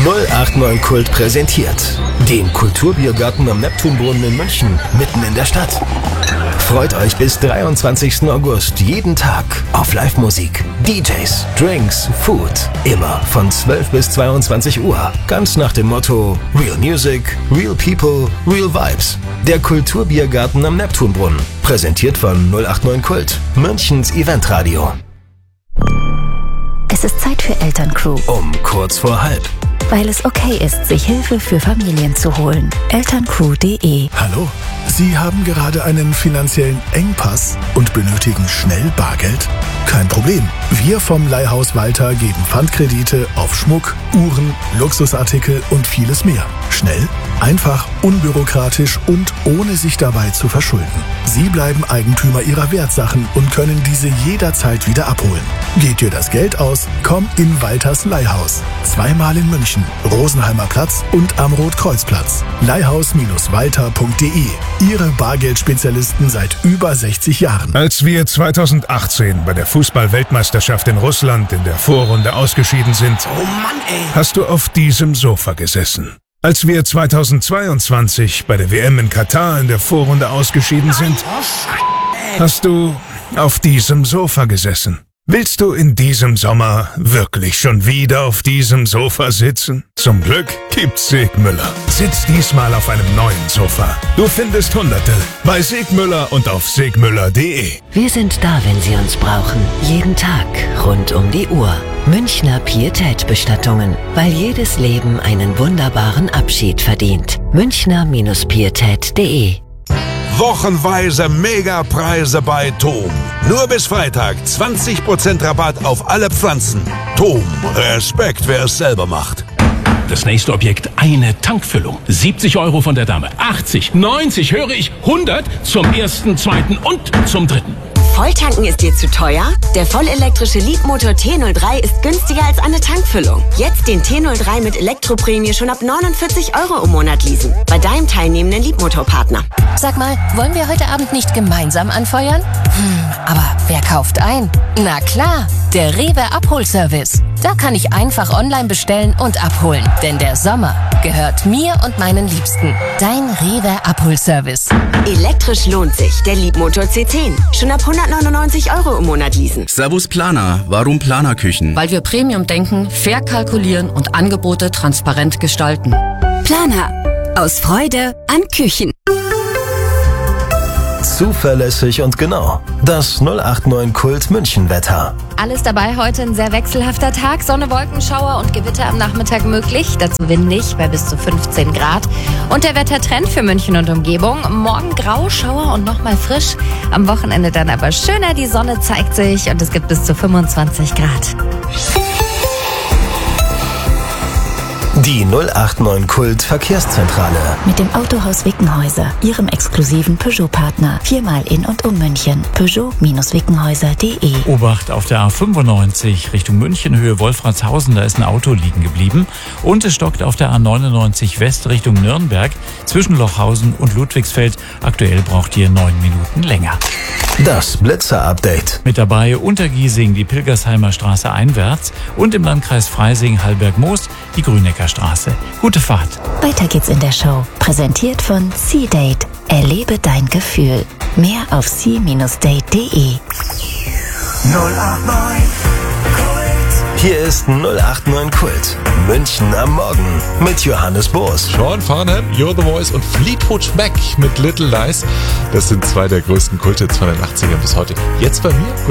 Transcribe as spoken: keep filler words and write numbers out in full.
null acht neun Kult präsentiert den Kulturbiergarten am Neptunbrunnen in München, mitten in der Stadt. Freut euch bis dreiundzwanzigsten August jeden Tag auf Live-Musik, D Js, Drinks, Food. Immer von zwölf bis zweiundzwanzig Uhr. Ganz nach dem Motto Real Music, Real People, Real Vibes. Der Kulturbiergarten am Neptunbrunnen. Präsentiert von null acht neun Kult, Münchens Eventradio. Es ist Zeit für Elterncrew. Um kurz vor halb. Weil es okay ist, sich Hilfe für Familien zu holen. elterncrew punkt de. Hallo, Sie haben gerade einen finanziellen Engpass und benötigen schnell Bargeld? Kein Problem. Wir vom Leihhaus Walter geben Pfandkredite auf Schmuck, Uhren, Luxusartikel und vieles mehr. Schnell, einfach, unbürokratisch und ohne sich dabei zu verschulden. Sie bleiben Eigentümer Ihrer Wertsachen und können diese jederzeit wieder abholen. Geht dir das Geld aus? Komm in Walters Leihhaus. Zweimal in München, Rosenheimer Platz und am Rotkreuzplatz. leihhaus Walter punkt de. Ihre Bargeldspezialisten seit über sechzig Jahren. Als wir zweitausendachtzehn bei der Fußball-Weltmeisterschaft in Russland in der Vorrunde ausgeschieden sind, oh Mann, ey. hast du auf diesem Sofa gesessen. Als wir zweitausendzweiundzwanzig bei der W M in Katar in der Vorrunde ausgeschieden sind, hast du auf diesem Sofa gesessen. Willst du in diesem Sommer wirklich schon wieder auf diesem Sofa sitzen? Zum Glück gibt's Segmüller. Sitz diesmal auf einem neuen Sofa. Du findest Hunderte bei Segmüller und auf segmüller punkt de. Wir sind da, wenn Sie uns brauchen. Jeden Tag, rund um die Uhr. Münchner Pietät-Bestattungen. Weil jedes Leben einen wunderbaren Abschied verdient. Münchner Pietät punkt de. Wochenweise Megapreise bei Tom. Nur bis Freitag zwanzig Prozent Rabatt auf alle Pflanzen. Tom, Respekt, wer es selber macht. Das nächste Objekt, eine Tankfüllung. siebzig Euro von der Dame. achtzig, neunzig, höre ich, hundert zum ersten, zweiten und zum dritten. Volltanken ist dir zu teuer? Der vollelektrische Leapmotor T null drei ist günstiger als eine Tankfüllung. Jetzt den T null drei mit Elektroprämie schon ab neunundvierzig Euro im Monat leasen. Bei deinem teilnehmenden Leapmotor-Partner. Sag mal, wollen wir heute Abend nicht gemeinsam anfeuern? Hm, aber wer kauft ein? Na klar, der Rewe Abholservice. Da kann ich einfach online bestellen und abholen. Denn der Sommer gehört mir und meinen Liebsten. Dein Rewe Abholservice. Elektrisch lohnt sich. Der Leapmotor C zehn. Schon ab hundertneunundneunzig Euro im Monat leasen. Servus Planer. Warum Planerküchen? Weil wir Premium denken, fair kalkulieren und Angebote transparent gestalten. Planer. Aus Freude an Küchen. Zuverlässig und genau. Das null acht neun Kult München Wetter. Alles dabei, heute ein sehr wechselhafter Tag. Sonne, Wolken, Schauer und Gewitter am Nachmittag möglich. Dazu windig bei bis zu fünfzehn Grad. Und der Wettertrend für München und Umgebung. Morgen grau, Schauer und nochmal frisch. Am Wochenende dann aber schöner. Die Sonne zeigt sich und es gibt bis zu fünfundzwanzig Grad. Die null acht neun Kult Verkehrszentrale. Mit dem Autohaus Wickenhäuser, Ihrem exklusiven Peugeot-Partner. Viermal in und um München. Peugeot Wickenhäuser punkt de. Obacht auf der A fünfundneunzig Richtung München, Höhe Wolfratshausen, da ist ein Auto liegen geblieben. Und es stockt auf der A neunundneunzig West Richtung Nürnberg zwischen Lochhausen und Ludwigsfeld. Aktuell braucht ihr neun Minuten länger. Das Blitzer-Update. Mit dabei Untergiesing, die Pilgersheimer Straße einwärts und im Landkreis Freising, Hallberg-Moos, die Grünecker Straße. Gute Fahrt. Weiter geht's in der Show. Präsentiert von C-Date. Erlebe dein Gefühl. Mehr auf c Bindestrich date punkt de. null acht neun Kult. Hier ist null acht neun Kult. München am Morgen mit Johannes Boos. Sean Farnham, You're the Voice und Fleetwood Mac mit Little Lies. Das sind zwei der größten Kulthits von den achtzigern bis heute. Jetzt bei mir.